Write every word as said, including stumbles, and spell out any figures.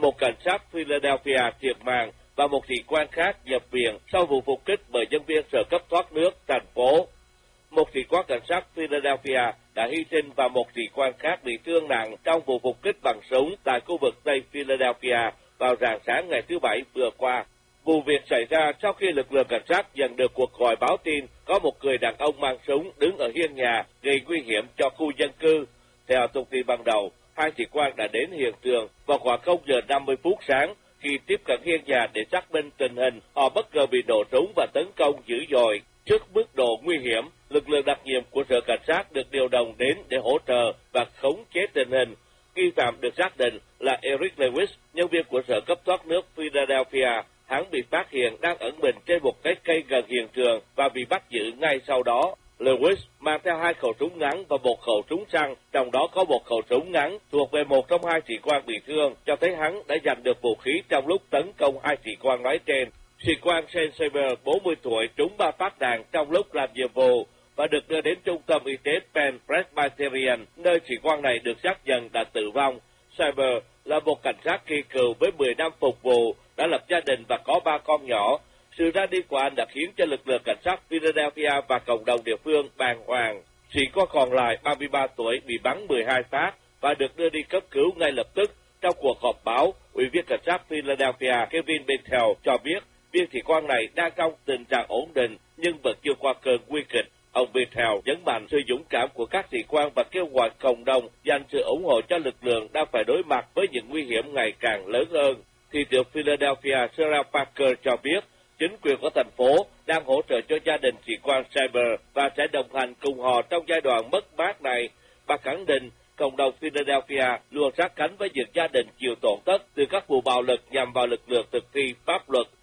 một cảnh sát Philadelphia thiệt mạng và một sĩ quan khác nhập viện sau vụ phục kích bởi nhân viên sở cấp thoát nước thành phố. Một sĩ quan cảnh sát Philadelphia đã hy sinh và một sĩ quan khác bị thương nặng trong vụ phục kích bằng súng tại khu vực Tây Philadelphia vào rạng sáng ngày thứ Bảy vừa qua. Vụ việc xảy ra sau khi lực lượng cảnh sát nhận được cuộc gọi báo tin có một người đàn ông mang súng đứng ở hiên nhà gây nguy hiểm cho khu dân cư. Theo thông tin ban đầu, hai sĩ quan đã đến hiện trường vào khoảng không giờ năm mươi phút sáng. Khi tiếp cận hiên nhà để xác minh tình hình, họ bất ngờ bị nổ súng và tấn công dữ dội. Trước mức độ nguy hiểm, lực lượng đặc nhiệm của sở cảnh sát được điều động đến để hỗ trợ và khống chế tình hình. Nghi phạm được xác định là Eric Lewis, nhân viên của sở cấp thoát nước Philadelphia. Hắn bị phát hiện đang ẩn mình trên một cái cây gần hiện trường và bị bắt giữ ngay sau đó. Lewis mang theo hai khẩu súng ngắn và một khẩu súng săn, trong đó có một khẩu súng ngắn thuộc về một trong hai sĩ quan bị thương, cho thấy hắn đã giành được vũ khí trong lúc tấn công hai sĩ quan nói trên. Sĩ quan Shane Saber, bốn mươi tuổi, trúng ba phát đạn trong lúc làm nhiệm vụ và được đưa đến trung tâm y tế Penn Presbyterian, nơi sĩ quan này được xác nhận đã tử vong. Saber là một cảnh sát kỳ cựu với mười năm phục vụ, đã lập gia đình và có ba con nhỏ. Sự ra đi của anh đã khiến cho lực lượng cảnh sát Philadelphia và cộng đồng địa phương bàng hoàng. Sĩ quan còn lại, ba mươi ba tuổi, bị bắn mười hai phát và được đưa đi cấp cứu ngay lập tức. Trong cuộc họp báo, Ủy viên cảnh sát Philadelphia Kevin Bethel cho biết viên sĩ quan này đang trong tình trạng ổn định nhưng vẫn chưa qua cơn nguy kịch. Ông Bethel nhấn mạnh sự dũng cảm của các sĩ quan và kêu gọi cộng đồng dành sự ủng hộ cho lực lượng đang phải đối mặt với những nguy hiểm ngày càng lớn hơn. Thị trưởng Philadelphia Sarah Parker cho biết chính quyền của thành phố đang hỗ trợ cho gia đình sĩ quan Saber và sẽ đồng hành cùng họ trong giai đoạn mất mát này. Bà khẳng định cộng đồng Philadelphia luôn sát cánh với những gia đình chịu tổn thất từ các vụ bạo lực nhằm vào lực lượng thực thi pháp luật